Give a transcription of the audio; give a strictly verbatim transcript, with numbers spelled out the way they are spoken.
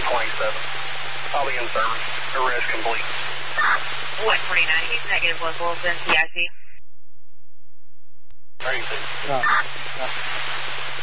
twenty-seven. I'll be in service. Arrest complete. one forty-nine, he's negative locals in P I C. thirty-two. Uh, uh.